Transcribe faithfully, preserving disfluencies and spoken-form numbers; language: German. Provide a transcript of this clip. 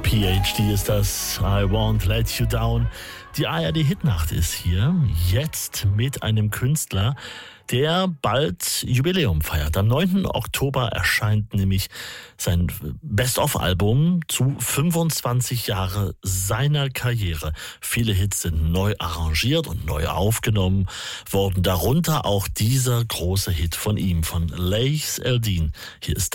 P H D ist das, I Won't Let You Down. Die A R D-Hitnacht ist hier, jetzt mit einem Künstler, der bald Jubiläum feiert. Am neunten Oktober erscheint nämlich sein Best-of-Album zu fünfundzwanzig Jahre seiner Karriere. Viele Hits sind neu arrangiert und neu aufgenommen worden, darunter auch dieser große Hit von ihm, von Laith El-Deen. Hier ist